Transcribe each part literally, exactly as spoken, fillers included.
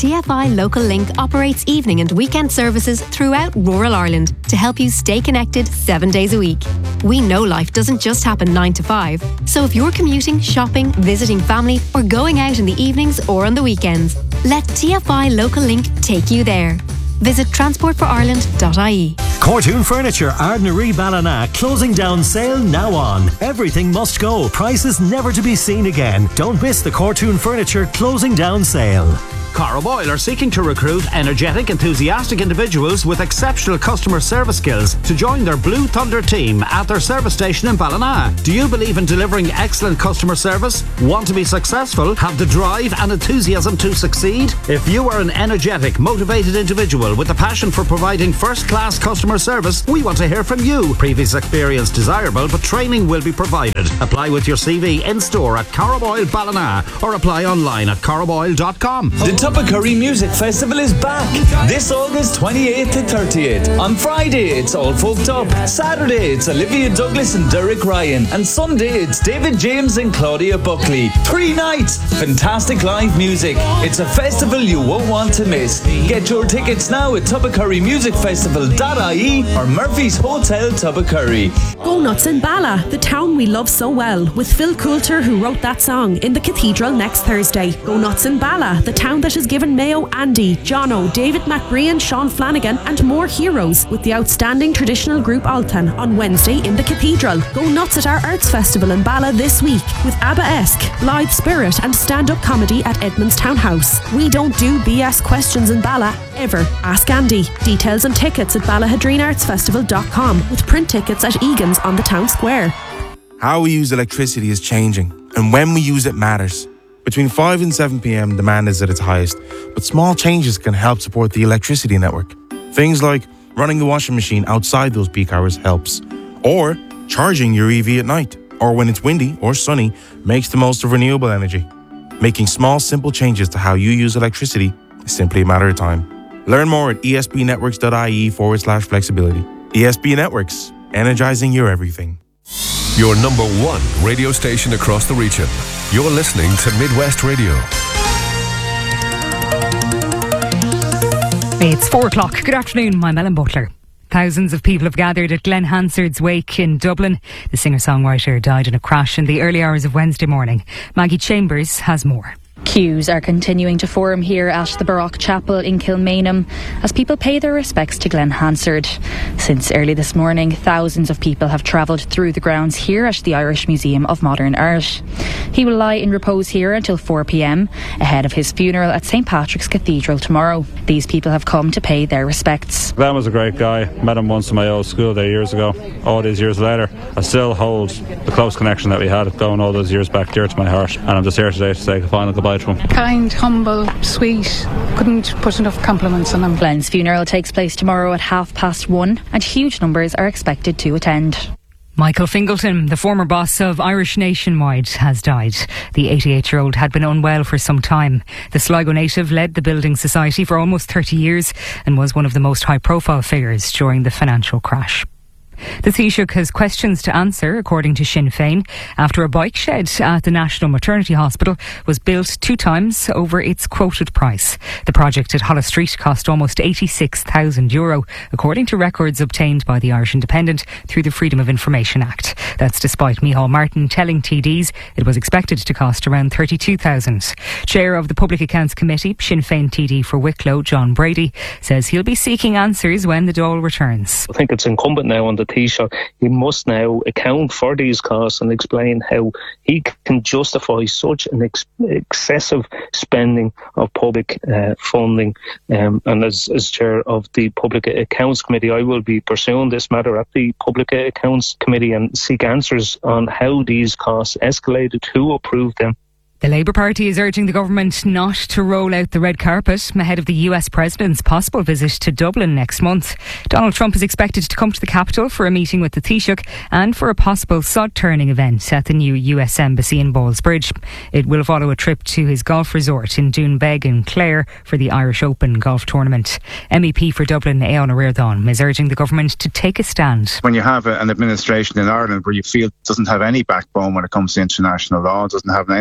T F I Local Link operates evening and weekend services throughout rural Ireland to help you stay connected seven days a week. We know life doesn't just happen nine to five, so if you're commuting, shopping, visiting family, or going out in the evenings or on the weekends, let T F I Local Link take you there. Visit transport for ireland dot I E. Cortoon Furniture, Ardnaree Ballina, closing down sale now on. Everything must go. Prices never to be seen again. Don't miss the Cortoon Furniture closing down sale. Carboyle are seeking to recruit energetic, enthusiastic individuals with exceptional customer service skills to join their Blue Thunder team at their service station in Ballina. Do you believe in delivering excellent customer service? Want to be successful? Have the drive and enthusiasm to succeed? If you are an energetic, motivated individual with a passion for providing first-class customer service, we want to hear from you. Previous experience desirable, but training will be provided. Apply with your C V in-store at Carboyle Ballina or apply online at carboyle dot com. The Tubbercurry Music Festival is back this August twenty-eighth to thirty-eighth. On Friday it's All Folked Up, Saturday it's Olivia Douglas and Derek Ryan, and Sunday it's David James and Claudia Buckley. Three nights, fantastic live music. It's a festival you won't want to miss. Get your tickets now at tubbercurry music festival dot I E or Murphy's Hotel Tubbercurry. Go Nuts in Bala, the town we love so well, with Phil Coulter, who wrote that song, in the Cathedral next Thursday. Go Nuts in Bala, the town that has given Mayo, Andy, Jono, David McBrien, Sean Flanagan and more heroes, with the outstanding traditional group Altan on Wednesday in the Cathedral. Go nuts at our Arts Festival in Bala this week with ABBA-esque, Blythe Spirit and stand-up comedy at Edmonds Town House. We don't do B S questions in Bala, ever. Ask Andy. Details and tickets at ballahadreen arts festival dot com, with print tickets at Egan's on the town square. How we use electricity is changing, and when we use it matters. Between five and seven p.m, demand is at its highest, but small changes can help support the electricity network. Things like running the washing machine outside those peak hours helps, or charging your E V at night, or when it's windy or sunny, makes the most of renewable energy. Making small, simple changes to how you use electricity is simply a matter of time. Learn more at esbnetworks dot I E forward slash flexibility. E S B Networks, energizing your everything. Your number one radio station across the region. You're listening to Midwest Radio. It's four o'clock. Good afternoon, I'm Ellen Butler. Thousands of people have gathered at Glenn Hansard's wake in Dublin. The singer-songwriter died in a crash in the early hours of Wednesday morning. Maggie Chambers has more. Queues are continuing to form here at the Baroque Chapel in Kilmainham as people pay their respects to Glenn Hansard. Since early this morning, thousands of people have travelled through the grounds here at the Irish Museum of Modern Art. He will lie in repose here until four p.m, ahead of his funeral at Saint Patrick's Cathedral tomorrow. These people have come to pay their respects. Glenn was a great guy. Met him once in my old school there years ago. All these years later, I still hold the close connection that we had going all those years back dear to my heart. And I'm just here today to say a final goodbye to him. Kind, humble, sweet. Couldn't put enough compliments on him. Glenn's funeral takes place tomorrow at half past one, and huge numbers are expected to attend. Michael Fingleton, the former boss of Irish Nationwide, has died. The eighty-eight-year-old had been unwell for some time. The Sligo native led the Building Society for almost thirty years and was one of the most high-profile figures during the financial crash. The Taoiseach has questions to answer, according to Sinn Féin, after a bike shed at the National Maternity Hospital was built two times over its quoted price. The project at Holles Street cost almost eighty-six thousand euro, according to records obtained by the Irish Independent through the Freedom of Information Act. That's despite Micheál Martin telling T Ds it was expected to cost around thirty-two thousand. Chair of the Public Accounts Committee, Sinn Féin T D for Wicklow, John Brady, says he'll be seeking answers when the Dáil returns. I think it's incumbent now on the Taoiseach. He must now account for these costs and explain how he can justify such an ex- excessive spending of public uh, funding. Um, and as, as chair of the Public Accounts Committee, I will be pursuing this matter at the Public Accounts Committee and seek answers on how these costs escalated, who approved them. The Labour Party is urging the government not to roll out the red carpet ahead of the U S President's possible visit to Dublin next month. Donald Trump is expected to come to the capital for a meeting with the Taoiseach and for a possible sod-turning event at the new U S Embassy in Ballsbridge. It will follow a trip to his golf resort in Doonbeg in Clare for the Irish Open golf tournament. M E P for Dublin, Aodhán Ó Ríordáin, is urging the government to take a stand. When you have an administration in Ireland where you feel it doesn't have any backbone when it comes to international law, doesn't have any backbone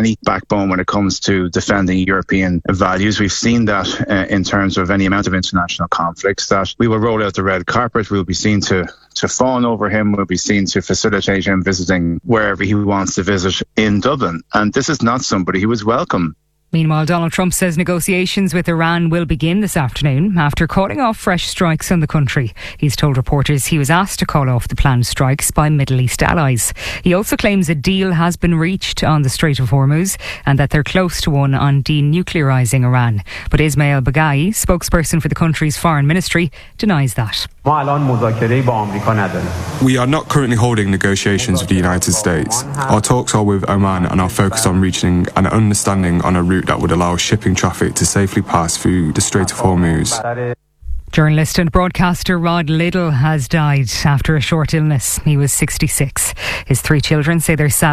backbone when it comes to defending European values. We've seen that uh, in terms of any amount of international conflicts, that we will roll out the red carpet. We'll be seen to, to fawn over him. We'll be seen to facilitate him visiting wherever he wants to visit in Dublin. And this is not somebody who is welcome. Meanwhile, Donald Trump says negotiations with Iran will begin this afternoon after calling off fresh strikes on the country. He's told reporters he was asked to call off the planned strikes by Middle East allies. He also claims a deal has been reached on the Strait of Hormuz and that they're close to one on denuclearising Iran. But Ismail Baghai, spokesperson for the country's foreign ministry, denies that. We are not currently holding negotiations with the United States. Our talks are with Oman and are focused on reaching an understanding on a route that would allow shipping traffic to safely pass through the Strait of Hormuz. Journalist and broadcaster Rod Liddle has died after a short illness. He was sixty-six. His three children say they're sad